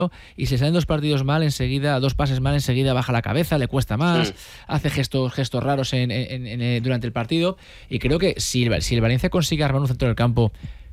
y si salen dos partidos mal, enseguida, dos pases mal, enseguida baja la cabeza, le cuesta más, hace gestos raros durante el partido. Y creo que si el Valencia consigue armar un centro del campo